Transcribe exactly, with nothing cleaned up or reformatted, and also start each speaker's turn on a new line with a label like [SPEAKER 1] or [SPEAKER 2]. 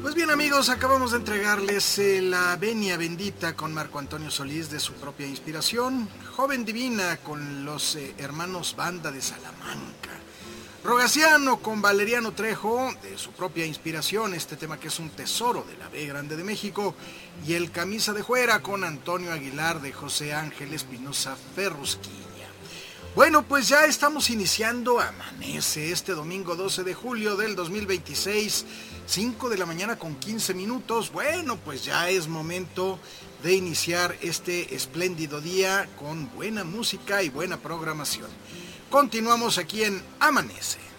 [SPEAKER 1] Pues bien amigos, acabamos de entregarles eh, La Venia Bendita con Marco Antonio Solís de su propia inspiración, Joven Divina con los eh, hermanos Banda de Salamanca, Rogaciano con Valeriano Trejo de su propia inspiración, este tema que es un tesoro de la B Grande de México, y El Camisa de Juera con Antonio Aguilar de José Ángel Espinosa Ferrusquilla. Bueno, pues ya estamos iniciando Amanece este domingo doce de julio del dos mil veintiséis, cinco de la mañana con quince minutos. Bueno, pues ya es momento de iniciar este espléndido día con buena música y buena programación. Continuamos aquí en Amanece.